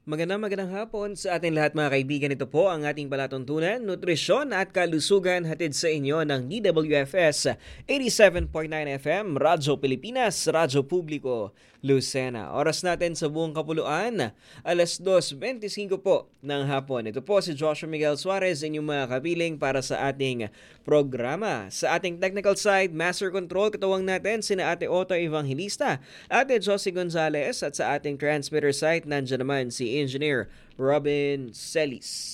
Magandang hapon sa ating lahat mga kaibigan. Ito po ang ating palatuntunan, nutrisyon at kalusugan hatid sa inyo ng DWFS 87.9 FM, Radyo Pilipinas, Radyo Publiko, Lucena. Oras natin sa buong kapuluan, alas 2:25 po ng hapon. Ito po si Joshua Miguel Suarez, inyong mga kapiling para sa ating programa. Sa ating technical side, Master Control, katuwang natin sina Ate Otto Evangelista, Ate Josie Gonzalez at sa ating transmitter site, nandiyan naman si Engineer Robin Celis.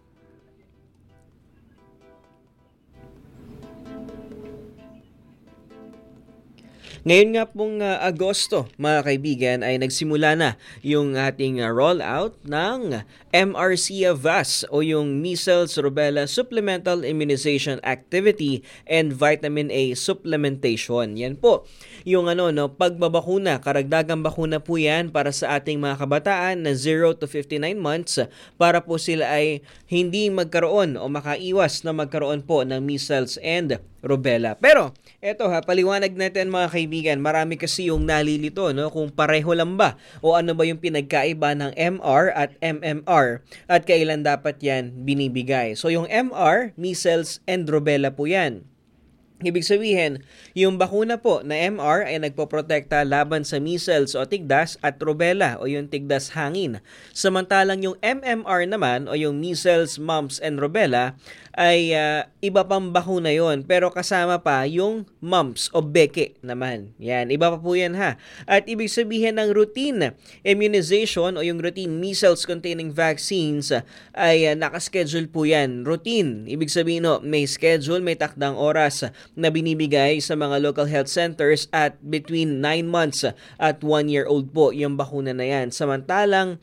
Ngayon nga pong Agosto, mga kaibigan, ay nagsimula na yung ating rollout ng MRC-VAS o yung Measles Rubella Supplemental Immunization Activity and Vitamin A Supplementation. Yan po yung pagbabakuna, karagdagang bakuna po yan para sa ating mga kabataan na 0 to 59 months para po sila ay hindi magkaroon o makaiwas na magkaroon po ng measles and rubella. Pero eto paliwanag natin mga kaibigan, marami kasi yung nalilito kung pareho lang ba o ano ba yung pinagkaiba ng MR at MMR at kailan dapat yan binibigay. So yung MR, measles and rubella po yan. Ibig sabihin, yung bakuna po na MR ay nagpoprotekta laban sa measles o tigdas at rubella o yung tigdas hangin. Samantalang yung MMR naman o yung measles, mumps and rubella ay iba pang bakuna yon, pero kasama pa yung mumps o beke naman. Yan, iba pa po yan At ibig sabihin ng routine immunization o yung routine measles containing vaccines ay nakaschedule po yan. Routine, ibig sabihin may schedule, may takdang oras na binibigay sa mga local health centers at between 9 months at 1-year-old po yung bakuna na yan. Samantalang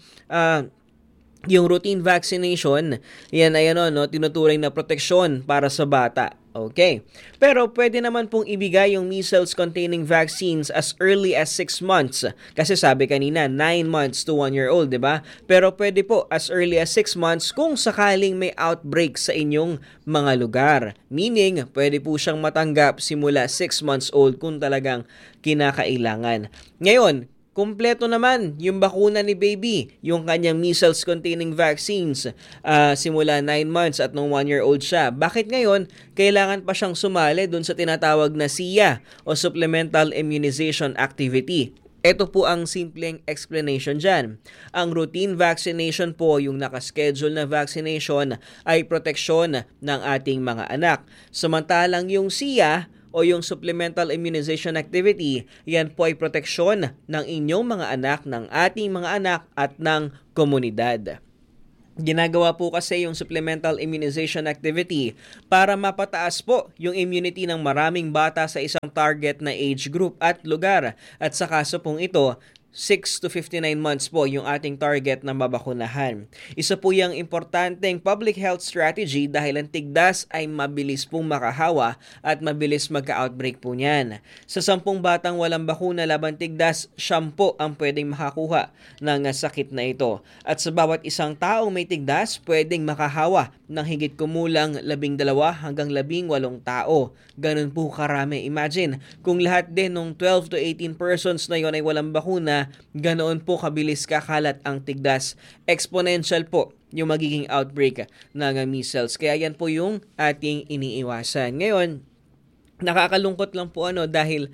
yung routine vaccination, yan ay tinuturing na proteksyon para sa bata. Okay. Pero pwede naman pong ibigay yung measles containing vaccines as early as 6 months. Kasi sabi kanina, 9 months to 1-year-old, di ba? Pero pwede po as early as 6 months kung sakaling may outbreak sa inyong mga lugar. Meaning, pwede po siyang matanggap simula 6 months old kung talagang kinakailangan. Ngayon, kumpleto naman yung bakuna ni baby, yung kanyang measles containing vaccines simula 9 months at nung 1-year-old siya. Bakit ngayon kailangan pa siyang sumali dun sa tinatawag na SIA o Supplemental Immunization Activity? Ito po ang simpleng explanation dyan. Ang routine vaccination po, yung nakaschedule na vaccination, ay proteksyon ng ating mga anak. Samantalang yung SIA o yung Supplemental Immunization Activity, yan po ay proteksyon ng inyong mga anak, ng ating mga anak at ng komunidad. Ginagawa po kasi yung Supplemental Immunization Activity para mapataas po yung immunity ng maraming bata sa isang target na age group at lugar. At sa kaso pong ito, 6 to 59 months po yung ating target na mabakunahan. Isa po yung importanteng public health strategy dahil ang tigdas ay mabilis pong makahawa at mabilis magka-outbreak po niyan. Sa 10 batang walang bakuna laban tigdas, 10 ang pwedeng makakuha ng sakit na ito. At sa bawat isang taong may tigdas, pwedeng makahawa ng higit kumulang 12 hanggang 18 tao. Ganun po karami. Imagine, kung lahat din ng 12 to 18 persons na yon ay walang bakuna, ganoon po kabilis kakalat ang tigdas. Exponential po yung magiging outbreak ng measles. Kaya yan po yung ating iniiwasan. Ngayon, nakakalungkot lang po dahil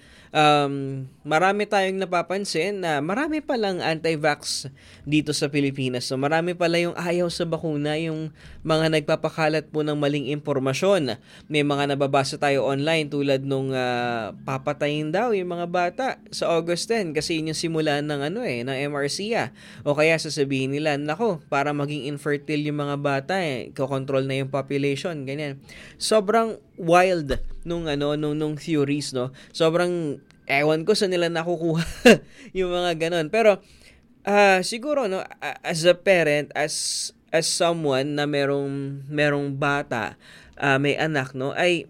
marami tayong napapansin na marami palang anti-vax dito sa Pilipinas. So marami pala yung ayaw sa bakuna, yung mga nagpapakalat po ng maling impormasyon. May mga nababasa tayo online tulad nung papatayin daw yung mga bata sa August 10 kasi yun yung simulan ng ng MRC O kaya sasabihin nila, nako, para maging infertile yung mga bata kokontrol na yung population, ganyan. Sobrang wild nung theories, Sobrang ewan ko sa nila nakukuha yung mga ganon. Pero siguro as a parent, as someone na merong bata, may anak ay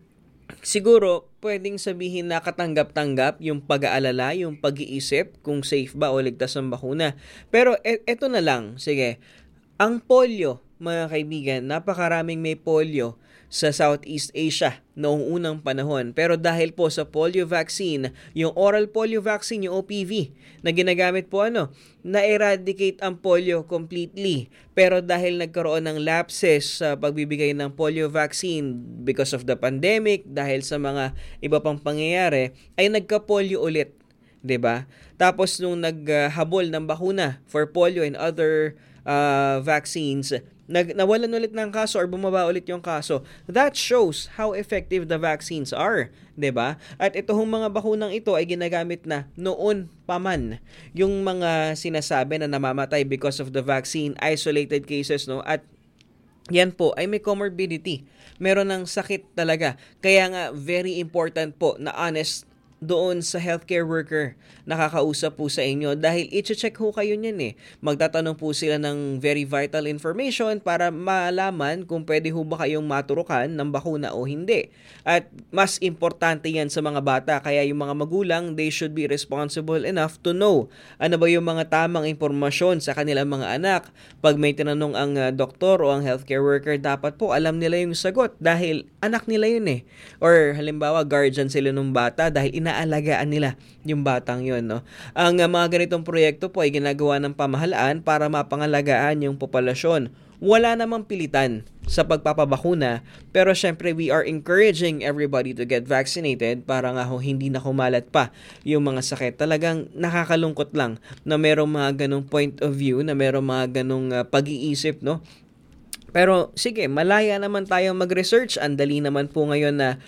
siguro pwedeng sabihin na katanggap-tanggap yung pag-aalala, yung pag-iisip kung safe ba o ligtas ang bakuna. Pero eto na lang, sige. Ang polio, mga kaibigan, napakaraming may polio sa Southeast Asia noong unang panahon. Pero dahil po sa polio vaccine, yung oral polio vaccine, yung OPV, na ginagamit po na-eradicate ang polio completely. Pero dahil nagkaroon ng lapses sa pagbibigay ng polio vaccine because of the pandemic, dahil sa mga iba pang pangyayari, ay nagka-polio ulit. 'Di ba? Tapos nung naghabol ng bakuna for polio and other vaccines, nawalan ulit ng kaso or bumaba ulit yung kaso. That shows how effective the vaccines are, 'di ba? At itong mga bakunang ito ay ginagamit na noon pa man. Yung mga sinasabi na namamatay because of the vaccine, isolated cases, no? At yan po ay may comorbidity. Meron ng sakit talaga. Kaya nga very important po na honest doon sa healthcare worker nakakausap po sa inyo dahil i-check ho kayo niyan eh. Magtatanong po sila ng very vital information para malaman kung pwede ho ba kayong maturukan ng bakuna o hindi. At mas importante yan sa mga bata kaya yung mga magulang, they should be responsible enough to know ano ba yung mga tamang impormasyon sa kanilang mga anak. Pag may tinanong ang doktor o ang healthcare worker, dapat po alam nila yung sagot dahil anak nila yun eh. Or halimbawa guardian sila ng bata dahil inaalagaan nila yung batang yun, no? Ang mga ganitong proyekto po ay ginagawa ng pamahalaan para mapangalagaan yung populasyon. Wala namang pilitan sa pagpapabakuna, pero syempre we are encouraging everybody to get vaccinated para nga ho hindi na kumalat pa yung mga sakit. Talagang nakakalungkot lang na merong mga ganong point of view, na merong mga ganong pag-iisip, no? Pero sige, malaya naman tayong mag-research. Ang dali naman po ngayon na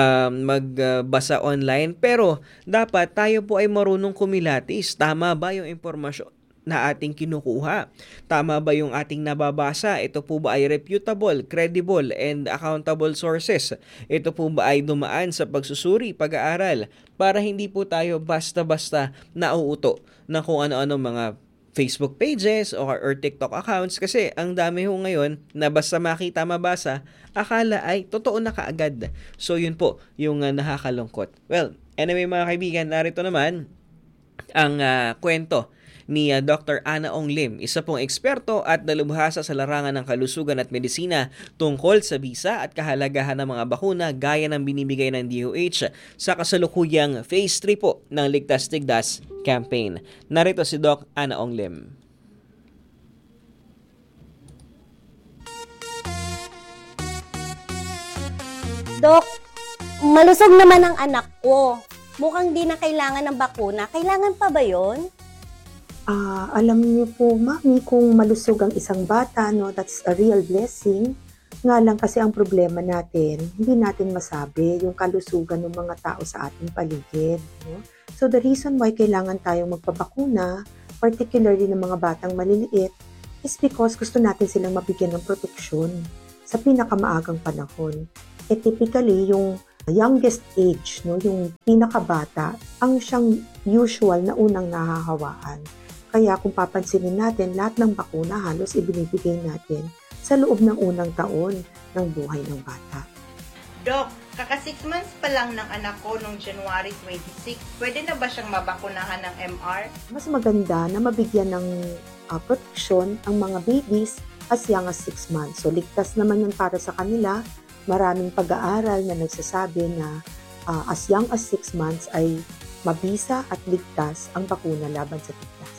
magbasa online. Pero dapat tayo po ay marunong kumilatis. Tama ba yung impormasyon na ating kinukuha? Tama ba yung ating nababasa? Ito po ba ay reputable, credible, and accountable sources? Ito po ba ay dumaan sa pagsusuri, pag-aaral? Para hindi po tayo basta-basta nauuto ng kung ano-ano mga Facebook pages or TikTok accounts kasi ang dami ho ngayon na basta makita, mabasa, akala ay totoo na kaagad. So yun po yung nakakalungkot. Well, anyway mga kaibigan, narito naman ang kwento ni Dr. Ana Ong Lim, isa pong eksperto at dalubhasa sa larangan ng kalusugan at medisina tungkol sa bisa at kahalagahan ng mga bakuna gaya ng binibigay ng DOH sa kasalukuyang Phase 3 po ng Ligtas Tigdas campaign. Narito si Doc Ana Ong Lim. Dok, malusog naman ang anak ko. Mukhang di na kailangan ng bakuna. Kailangan pa ba yon? Alam niyo po, Mami, kung malusog ang isang bata, no, that's a real blessing. Nga lang kasi ang problema natin, hindi natin masabi yung kalusugan ng mga tao sa ating paligid. No? So the reason why kailangan tayong magpabakuna, particularly ng mga batang maliliit, is because gusto natin silang mabigyan ng proteksyon sa pinakamaagang panahon. Typically, yung youngest age, no, yung pinakabata, ang siyang usual na unang nahahawaan. Kaya kung papansinin natin, lahat ng bakuna halos ibinibigay natin sa loob ng unang taon ng buhay ng bata. Doc, kaka 6 months pa lang ng anak ko noong January 26. Pwede na ba siyang mabakunahan ng MR? Mas maganda na mabigyan ng proteksyon ang mga babies as young as 6 months. So ligtas naman yan para sa kanila. Maraming pag-aaral na nagsasabi na as young as 6 months ay mabisa at ligtas ang bakuna laban sa tigdas.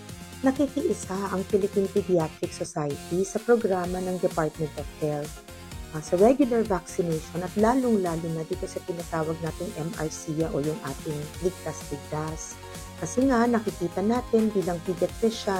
Nakikiisa ang Philippine Pediatric Society sa programa ng Department of Health sa regular vaccination at lalong-lalo na dito sa tinatawag nating MRCA o yung ating ligtas-tigdas. Kasi nga nakikita natin bilang pediatrician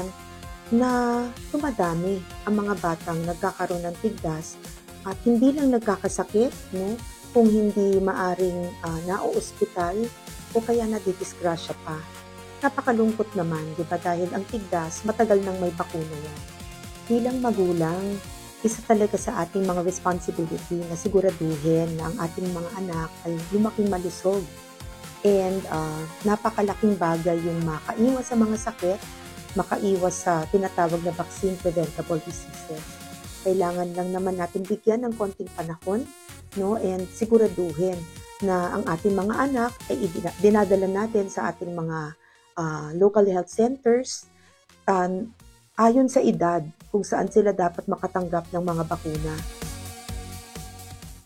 na dumadami ang mga batang nagkakaroon ng tigdas at hindi lang nagkakasakit, no, kung hindi maaring na-ospital o kaya nadidisgrasya pa. Napakalungkot naman, di ba? Dahil ang tigdas, matagal nang may bakuna yan. Bilang magulang, isa talaga sa ating mga responsibility na siguraduhin na ang ating mga anak ay lumaking malusog. And napakalaking bagay yung makaiwas sa mga sakit, makaiwas sa tinatawag na vaccine-preventable diseases. Kailangan lang naman natin bigyan ng konting panahon, no? And siguraduhin na ang ating mga anak ay dinadala natin sa ating mga local health centers ayon sa edad kung saan sila dapat makatanggap ng mga bakuna.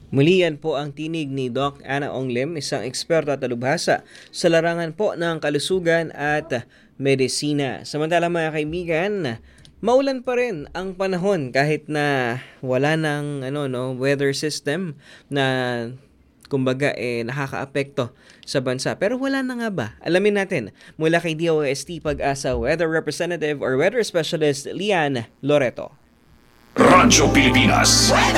Muli yan po ang tinig ni Doc Ana Onglim, isang eksperto at talubhasa sa larangan po ng kalusugan at medisina. Samantala mga kaibigan, maulan pa rin ang panahon kahit na wala ng weather system na kumbaga nakakaapekto sa bansa. Pero wala na nga ba? Alamin natin mula kay DOST Pag-asa Weather Representative or Weather Specialist Lian Loreto. Radyo Pilipinas.